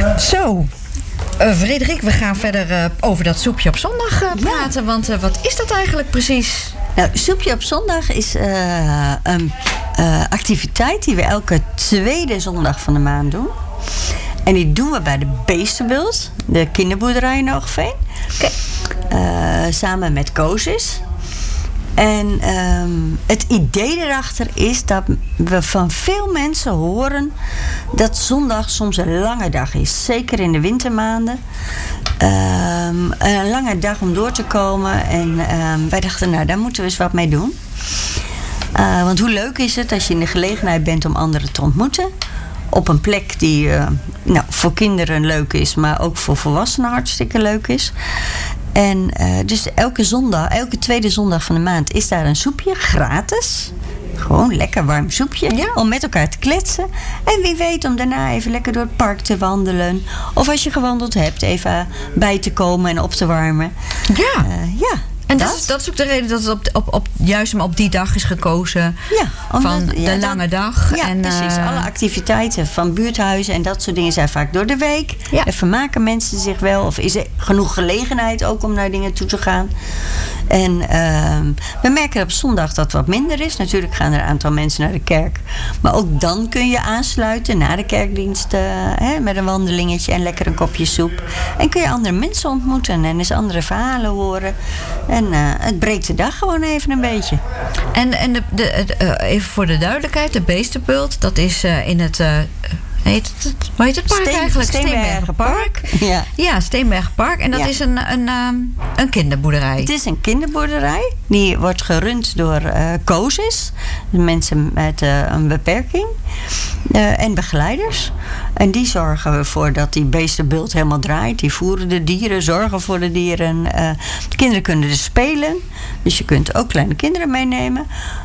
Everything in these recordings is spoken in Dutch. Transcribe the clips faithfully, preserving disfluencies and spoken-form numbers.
Zo, uh, Frederik, we gaan verder uh, over dat soepje op zondag uh, praten. Ja. Want uh, wat is dat eigenlijk precies? Nou, soepje op zondag is uh, een uh, activiteit die we elke tweede zondag van de maand doen. En die doen we bij de Beestenbult, de kinderboerderij in Oogveen. Okay. Uh, samen met Kosis. En um, het idee erachter is dat we van veel mensen horen dat zondag soms een lange dag is. Zeker in de wintermaanden. Um, een lange dag om door te komen. En um, wij dachten, nou, daar moeten we eens wat mee doen. Uh, want hoe leuk is het als je in de gelegenheid bent om anderen te ontmoeten. Op een plek die uh, nou, voor kinderen leuk is, maar ook voor volwassenen hartstikke leuk is. En uh, dus elke zondag, elke tweede zondag van de maand is daar een soepje, gratis. Gewoon lekker warm soepje, ja. Om met elkaar te kletsen. En wie weet om daarna even lekker door het park te wandelen. Of als je gewandeld hebt, even bij te komen en op te warmen. Ja, uh, ja. En dat is, dat is ook de reden dat het op, op, op, juist op die dag is gekozen. Ja, omdat, van de ja, lange dag. Ja, en, precies. Uh, Alle activiteiten van buurthuizen en dat soort dingen zijn vaak door de week. Ja. En vermaken mensen zich wel. Of is er genoeg gelegenheid ook om naar dingen toe te gaan. En uh, we merken op zondag dat het wat minder is. Natuurlijk gaan er een aantal mensen naar de kerk. Maar ook dan kun je aansluiten na de kerkdienst. Uh, hè, met een wandelingetje en lekker een kopje soep. En kun je andere mensen ontmoeten. En eens andere verhalen horen. En uh, het breekt de dag gewoon even een beetje. En, en de, de, de, uh, even voor de duidelijkheid. De Beestenbult, dat is uh, in het... Uh, Heet het, hoe heet het park Steen, eigenlijk? Steenbergenpark. Ja, ja Steenbergenpark. En dat ja. is een, een, um, een kinderboerderij. Het is een kinderboerderij. Die wordt gerund door uh, Kosis. Mensen met uh, een beperking. Uh, en begeleiders. En die zorgen ervoor dat die Beestenbult helemaal draait. Die voeren de dieren, zorgen voor de dieren. Uh, de kinderen kunnen dus spelen. Dus je kunt ook kleine kinderen meenemen.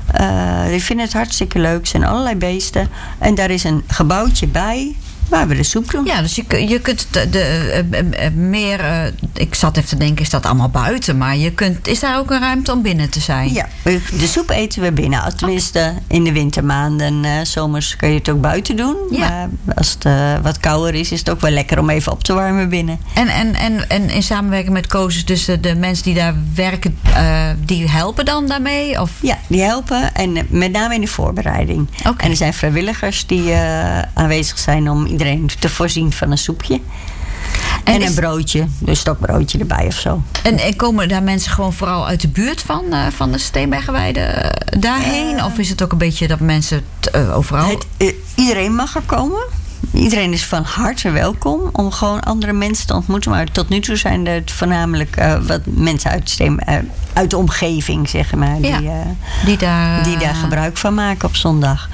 Uh, die vinden het hartstikke leuk. Er zijn allerlei beesten. En daar is een gebouwtje bij waar we de soep doen. Ja, dus je, je kunt de, de uh, uh, meer... Uh, ik zat even te denken, is dat allemaal buiten? Maar je kunt, is daar ook een ruimte om binnen te zijn? Ja, de soep eten we binnen. Tenminste, okay. In de wintermaanden. Uh, zomers kun je het ook buiten doen. Ja. Maar als het uh, wat kouder is, is het ook wel lekker om even op te warmen binnen. En, en, en, en in samenwerking met Kosis, dus de, de mensen die daar werken, uh, die helpen dan daarmee? Of? Ja, die helpen. En uh, met name in de voorbereiding. Okay. En er zijn vrijwilligers die uh, aanwezig zijn om iedereen te voorzien van een soepje. En, en een broodje, een stokbroodje erbij of zo. En, en komen daar mensen gewoon vooral uit de buurt van, uh, van de Steenbergenweide uh, daarheen? Uh, of is het ook een beetje dat mensen t, uh, overal... Het, uh, iedereen mag er komen. Iedereen is van harte welkom om gewoon andere mensen te ontmoeten. Maar tot nu toe zijn het voornamelijk uh, wat mensen uit, Steen, uh, uit de omgeving, zeg maar. Die, ja, uh, die, daar, uh, die daar gebruik van maken op zondag.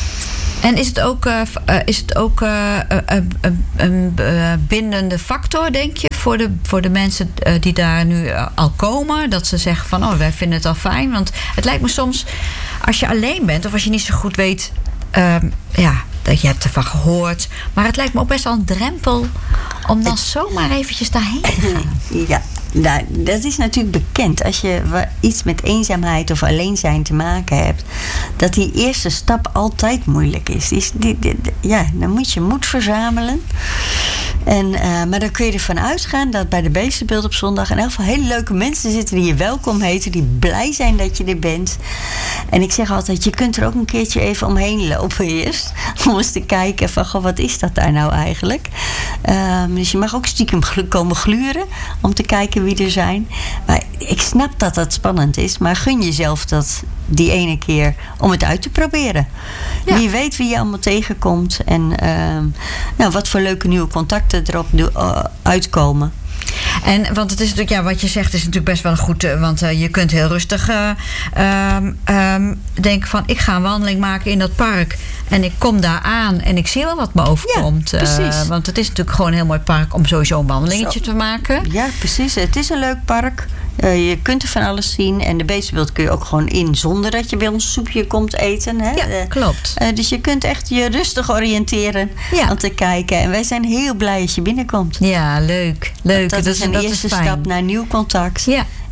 En is het ook, uh, is het ook uh, een, een, een uh, bindende factor, denk je, voor de, voor de mensen uh, die daar nu uh, al komen? Dat ze zeggen van, oh, wij vinden het al fijn. Want het lijkt me soms, als je alleen bent of als je niet zo goed weet... Uh, ja, dat je hebt ervan gehoord. Maar het lijkt me ook best wel een drempel om dan zomaar eventjes daarheen te gaan. Ja. Nou, dat is natuurlijk bekend. Als je iets met eenzaamheid of alleen zijn te maken hebt, dat die eerste stap altijd moeilijk is. Die, die, die, die, ja, dan moet je moed verzamelen. En, uh, maar dan kun je ervan uitgaan dat bij de Beestenbult op zondag in elk geval hele leuke mensen zitten die je welkom heten, die blij zijn dat je er bent. En ik zeg altijd, je kunt er ook een keertje even omheen lopen eerst. Om eens te kijken van, goh, wat is dat daar nou eigenlijk? Um, dus je mag ook stiekem komen gluren om te kijken wie er zijn. Maar ik snap dat dat spannend is, maar gun jezelf dat die ene keer om het uit te proberen. Ja. Wie weet wie je allemaal tegenkomt en uh, nou, wat voor leuke nieuwe contacten erop uh, uitkomen. En want het is natuurlijk, ja, wat je zegt is natuurlijk best wel goed, uh, want uh, je kunt heel rustig uh, um, um, denken van, ik ga een wandeling maken in dat park en ik kom daar aan en ik zie wel wat me overkomt. Ja, precies. Uh, want het is natuurlijk gewoon een heel mooi park om sowieso een wandelingetje Zo. te maken. Ja, precies. Het is een leuk park. Uh, je kunt er van alles zien. En de Beestenbult kun je ook gewoon in zonder dat je bij ons soepje komt eten. Hè? Ja, klopt. Uh, dus je kunt echt je rustig oriënteren ja. om te kijken. En wij zijn heel blij als je binnenkomt. Ja, leuk. leuk. Dat, dat, dat is een dat eerste is stap naar nieuw contact. Ja.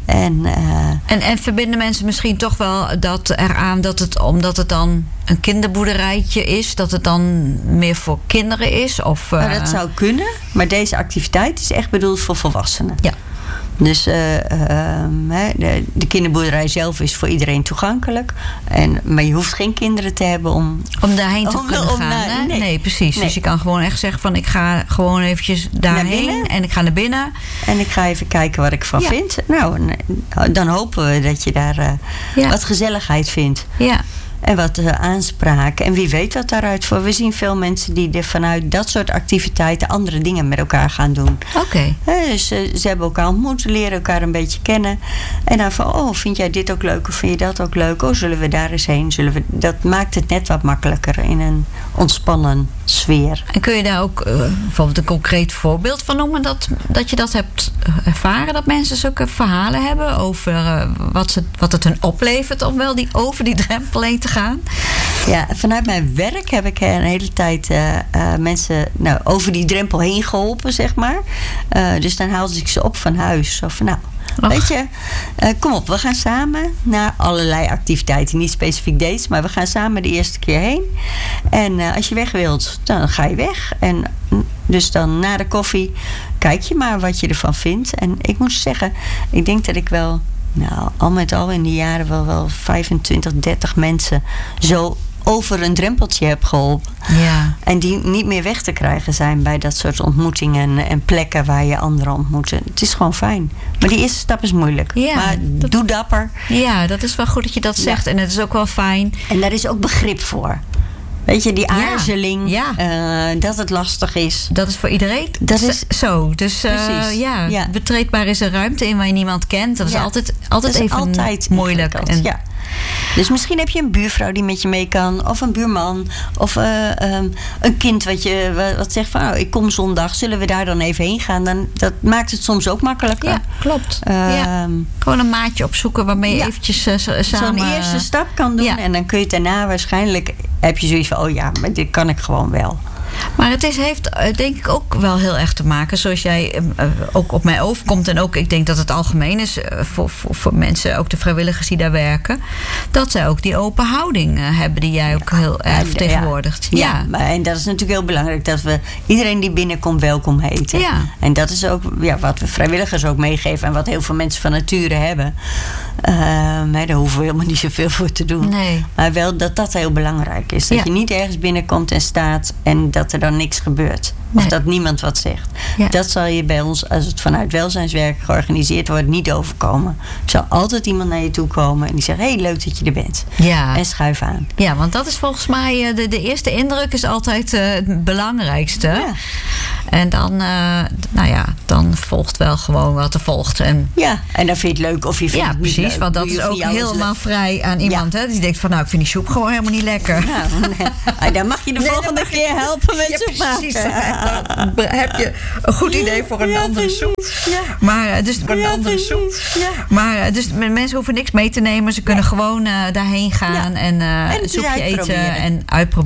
En, uh, en, en verbinden mensen misschien toch wel dat eraan dat het, omdat het dan een kinderboerderijtje is, dat het dan meer voor kinderen is? Of, uh... nou, dat zou kunnen, maar deze activiteit is echt bedoeld voor volwassenen. Ja. Dus uh, uh, de, de kinderboerderij zelf is voor iedereen toegankelijk. En, maar je hoeft geen kinderen te hebben om... Om daarheen te om, kunnen om, gaan. naar, hè? nee. nee, precies. Nee. Dus je kan gewoon echt zeggen van ik ga gewoon eventjes daarheen. En ik ga naar binnen. En ik ga even kijken wat ik van ja. vind. Nou, dan hopen we dat je daar uh, ja. wat gezelligheid vindt. Ja. En wat uh, aanspraak. En wie weet wat daaruit voor. We zien veel mensen die er vanuit dat soort activiteiten andere dingen met elkaar gaan doen. Oké. Okay. Dus uh, ze hebben elkaar ontmoet, leren elkaar een beetje kennen. En dan van, oh, vind jij dit ook leuk of vind je dat ook leuk? Oh, zullen we daar eens heen? Zullen we... Dat maakt het net wat makkelijker in een ontspannen sfeer. En kun je daar ook uh, bijvoorbeeld een concreet voorbeeld van noemen dat, dat je dat hebt ervaren? Dat mensen zulke verhalen hebben over uh, wat, ze, wat het hun oplevert om wel die, over die drempel heen te gaan? Ja, vanuit mijn werk heb ik een hele tijd uh, uh, mensen nou, over die drempel heen geholpen, zeg maar. Uh, dus dan haalde ik ze op van huis. Of nou, Och. weet je, uh, kom op, we gaan samen naar allerlei activiteiten. Niet specifiek deze, maar we gaan samen de eerste keer heen. En uh, als je weg wilt, dan ga je weg. En dus dan na de koffie kijk je maar wat je ervan vindt. En ik moet zeggen, ik denk dat ik wel... Nou, al met al in die jaren wel, wel vijfentwintig, dertig mensen zo over een drempeltje heb geholpen. Ja. En die niet meer weg te krijgen zijn bij dat soort ontmoetingen en plekken waar je anderen ontmoet. Het is gewoon fijn. Maar die eerste stap is moeilijk. Ja, maar dat, doe dapper. Ja, dat is wel goed dat je dat zegt. Ja. En het is ook wel fijn. En daar is ook begrip voor. Weet je, die aarzeling, ja, ja. Uh, dat het lastig is. Dat is voor iedereen dat is zo. Dus uh, ja, ja, betreedbaar is een ruimte in waar je niemand kent. Dat is ja. altijd, altijd dat is even altijd moeilijk. En, ja. Dus misschien heb je een buurvrouw die met je mee kan. Of een buurman. Of uh, um, een kind wat, je, wat zegt van... Oh, ik kom zondag, zullen we daar dan even heen gaan? Dan, dat maakt het soms ook makkelijker. Ja, klopt. Uh, ja. Gewoon een maatje opzoeken waarmee je ja. eventjes uh, samen... Zo'n eerste stap kan doen. Ja. En dan kun je het daarna waarschijnlijk... heb je zoiets van, oh ja, maar dit kan ik gewoon wel. Maar het is, heeft denk ik ook wel heel erg te maken, zoals jij uh, ook op mij overkomt. En ook, ik denk dat het algemeen is uh, voor, voor, voor mensen, ook de vrijwilligers die daar werken. Dat zij ook die open houding uh, hebben die jij ook heel erg uh, vertegenwoordigt. Ja, ja. ja, maar en dat is natuurlijk heel belangrijk. Dat we iedereen die binnenkomt welkom heten. Ja. En dat is ook ja, wat we vrijwilligers ook meegeven. En wat heel veel mensen van nature hebben. Uh, nee, daar hoeven we helemaal niet zoveel voor te doen. Nee. Maar wel dat dat heel belangrijk is. Dat ja. je niet ergens binnenkomt en staat en dat er dan niks gebeurt. Of nee. dat niemand wat zegt. Ja. Dat zal je bij ons, als het vanuit welzijnswerk georganiseerd wordt, niet overkomen. Er zal altijd iemand naar je toe komen en die zegt, hé, hey, leuk dat je er bent. Ja. En schuif aan. Ja, want dat is volgens mij, de, de eerste indruk is altijd uh, het belangrijkste. Ja. En dan, uh, nou ja, dan volgt wel gewoon wat er volgt. En ja, en dan vind je het leuk of je vindt ja, het niet precies, leuk. want dat is ook helemaal vrij aan iemand. Ja. Hè? Die denkt van, nou, ik vind die soep gewoon helemaal niet lekker. Nou, nee. Dan mag je de nee, volgende je... keer helpen met ja, soep precies, maken. Dan heb je een goed idee voor een ja, andere soep. Ja. Maar, dus, voor een ja, andere soep. Ja. Maar dus mensen hoeven niks mee te nemen. Ze kunnen ja. gewoon uh, daarheen gaan ja. en uh, en een soepje eten en uitproberen.